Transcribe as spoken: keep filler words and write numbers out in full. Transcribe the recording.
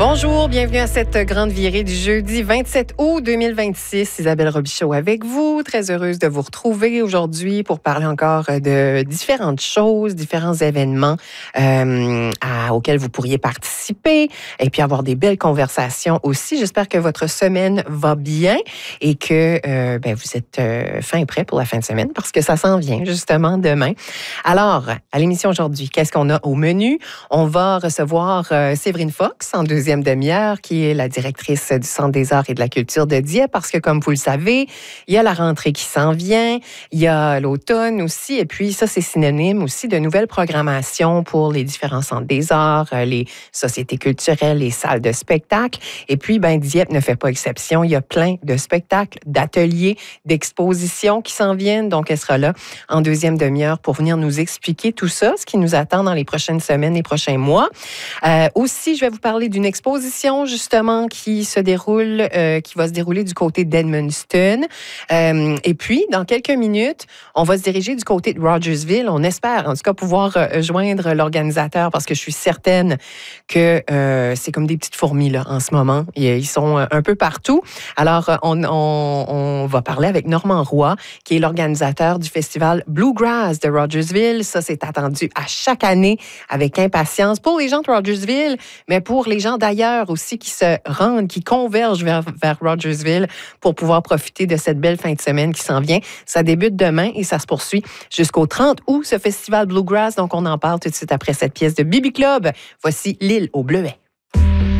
Bonjour, bienvenue à cette grande virée du jeudi vingt-sept août deux mille vingt-six. Isabelle Robichaud avec vous. Très heureuse de vous retrouver aujourd'hui pour parler encore de différentes choses, différents événements euh, à, auxquels vous pourriez participer et puis avoir des belles conversations aussi. J'espère que votre semaine va bien et que euh, ben, vous êtes euh, fin et prêt pour la fin de semaine parce que ça s'en vient justement demain. Alors, à l'émission aujourd'hui, qu'est-ce qu'on a au menu? On va recevoir euh, Séverine Fox en deuxième demi-heure, qui est la directrice du Centre des arts et de la culture de Dieppe, parce que, comme vous le savez, il y a la rentrée qui s'en vient, il y a l'automne aussi, et puis ça, c'est synonyme aussi de nouvelles programmations pour les différents centres des arts, les sociétés culturelles, les salles de spectacle. Et puis, ben, Dieppe ne fait pas exception. Il y a plein de spectacles, d'ateliers, d'expositions qui s'en viennent. Donc, elle sera là en deuxième demi-heure pour venir nous expliquer tout ça, ce qui nous attend dans les prochaines semaines, les prochains mois. Euh, aussi, je vais vous parler d'une exposition, justement, qui se déroule, euh, qui va se dérouler du côté d'Edmundston. Euh, et puis, dans quelques minutes, on va se diriger du côté de Rogersville. On espère, en tout cas, pouvoir euh, joindre l'organisateur parce que je suis certaine que euh, c'est comme des petites fourmis, là, en ce moment. Ils sont un peu partout. Alors, on, on, on va parler avec Normand Roy, qui est l'organisateur du festival Bluegrass de Rogersville. Ça, c'est attendu à chaque année avec impatience pour les gens de Rogersville, mais pour les gens d'ailleurs aussi qui se rendent, qui convergent vers, vers Rogersville pour pouvoir profiter de cette belle fin de semaine qui s'en vient. Ça débute demain et ça se poursuit jusqu'au trente août, ce festival Bluegrass. Donc, on en parle tout de suite après cette pièce de B B Club. Voici L'île aux bleuets.